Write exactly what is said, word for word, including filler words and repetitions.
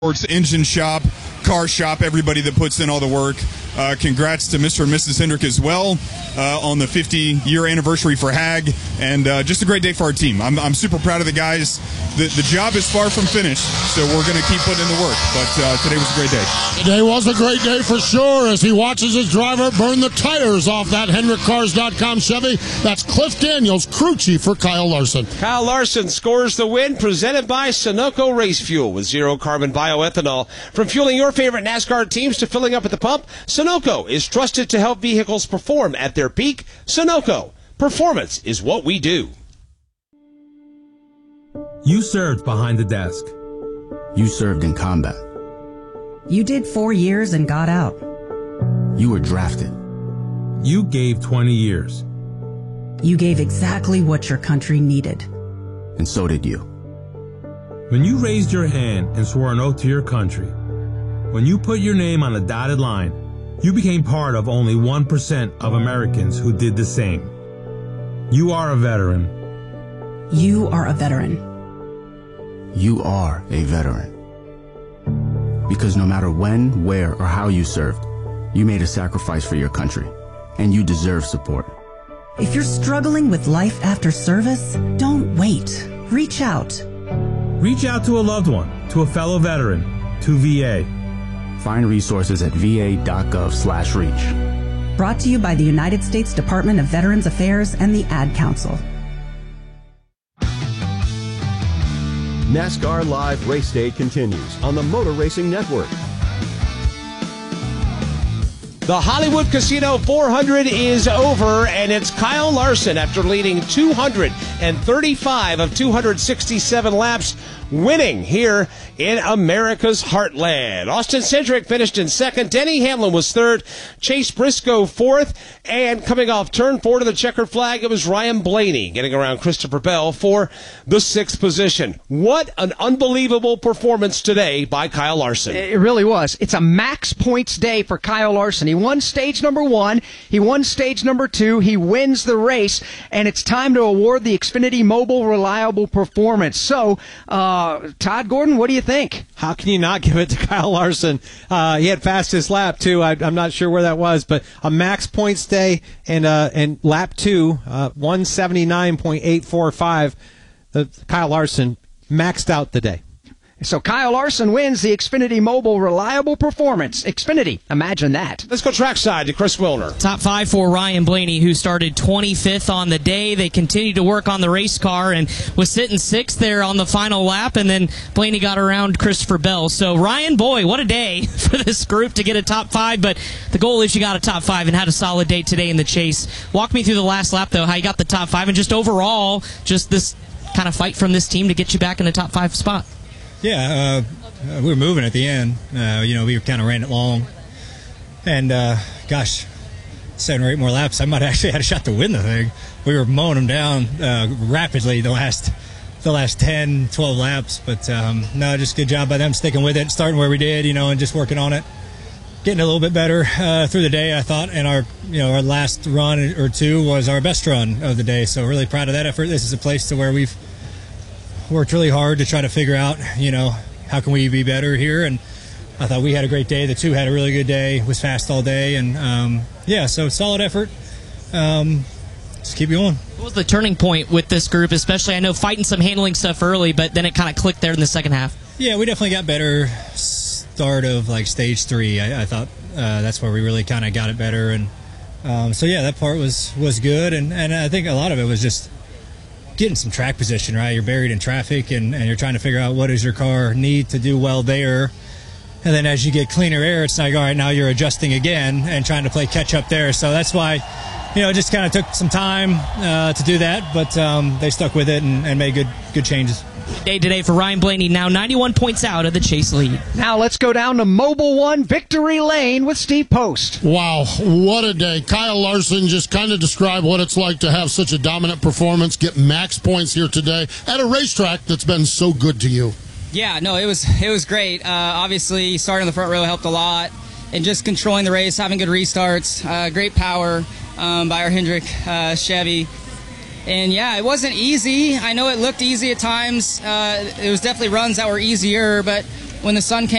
Sports Engine Shop, Car Shop, everybody that puts in all the work. Uh, congrats to Mister and Missus Hendrick as well uh, on the fifty-year anniversary for Hag, and uh, just a great day for our team. I'm, I'm super proud of the guys. The, the job is far from finished, so we're going to keep putting in the work, but uh, today was a great day. Today was a great day for sure as he watches his driver burn the tires off that Hendrick Cars dot com Chevy. That's Cliff Daniels, crew chief for Kyle Larson. Kyle Larson scores the win, presented by Sunoco Race Fuel with zero carbon bioethanol. From fueling your favorite NASCAR teams to filling up at the pump, Sunoco is trusted to help vehicles perform at their peak. Sunoco, performance is what we do. You served behind the desk. You served in combat. You did four years and got out. You were drafted. You gave twenty years. You gave exactly what your country needed. And so did you. When you raised your hand and swore an oath to your country, when you put your name on a dotted line, you became part of only one percent of Americans who did the same. You are a veteran. You are a veteran. You are a veteran. Because no matter when, where, or how you served, you made a sacrifice for your country, and you deserve support. If you're struggling with life after service, don't wait. Reach out. Reach out to a loved one, to a fellow veteran, to V A. Find resources at va.gov slash reach. Brought to you by the United States Department of Veterans Affairs and the Ad Council. NASCAR Live Race Day continues on the Motor Racing Network. The Hollywood Casino four hundred is over, and it's Kyle Larson, after leading two hundred thirty-five of two hundred sixty-seven laps, winning here in America's heartland. Austin Cindric finished in second. Denny Hamlin was third. Chase Briscoe fourth. And coming off turn four to the checkered flag, it was Ryan Blaney getting around Christopher Bell for the sixth position. What an unbelievable performance today by Kyle Larson. It really was. It's a max points day for Kyle Larson. He won stage number one. He won stage number two. He wins the race. And it's time to award the Xfinity Mobile Reliable Performance. So, uh, Todd Gordon, what do you think? How can you not give it to Kyle Larson? Uh, he had fastest lap, too. I, I'm not sure where that was, but a max points day and uh, and lap two, uh, one seventy-nine point eight four five. Uh, Kyle Larson maxed out the day. So Kyle Larson wins the Xfinity Mobile Reliable Performance. Xfinity, imagine that. Let's go trackside to Chris Wilner. Top five for Ryan Blaney, who started twenty-fifth on the day. They continued to work on the race car and was sitting sixth there on the final lap, and then Blaney got around Christopher Bell. So Ryan, boy, what a day for this group to get a top five, but the goal is you got a top five and had a solid day today in the chase. Walk me through the last lap, though, how you got the top five, and just overall, just this kind of fight from this team to get you back in the top five spot. Yeah, uh, we were moving at the end. Uh, you know, we kind of ran it long. And, uh, gosh, seven or eight more laps, I might have actually had a shot to win the thing. We were mowing them down uh, rapidly the last the last ten, twelve laps. But, um, no, just good job by them sticking with it, starting where we did, you know, and just working on it. Getting a little bit better uh, through the day, I thought. And our, you know, our last run or two was our best run of the day. So really proud of that effort. This is a place to where we've worked really hard to try to figure out, you know, how can we be better here, and I thought we had a great day. The two had a really good day, was fast all day, and um, yeah, so solid effort. Um, just keep going. What was the turning point with this group, especially? I know fighting some handling stuff early, but then it kind of clicked there in the second half. Yeah, we definitely got better start of like stage three. I, I thought uh, that's where we really kind of got it better, and um, so yeah, that part was was good, and, and I think a lot of it was just getting some track position, right? You're buried in traffic, and, and you're trying to figure out what does your car need to do well there. And then as you get cleaner air, it's like, all right, now you're adjusting again and trying to play catch up there. So that's why, you know, it just kind of took some time uh, to do that, but um, they stuck with it and, and made good good changes. Day today for Ryan Blaney, now ninety-one points out of the chase lead. Now let's go down to Mobile One Victory Lane with Steve Post. Wow, what a day. Kyle Larson just kind of described what it's like to have such a dominant performance, get max points here today at a racetrack that's been so good to you. Yeah, no, it was it was great. Uh, obviously, starting on the front row helped a lot, and just controlling the race, having good restarts, uh, great power um, by our Hendrick uh, Chevy. And yeah, it wasn't easy. I know it looked easy at times. Uh, it was definitely runs that were easier, but when the sun came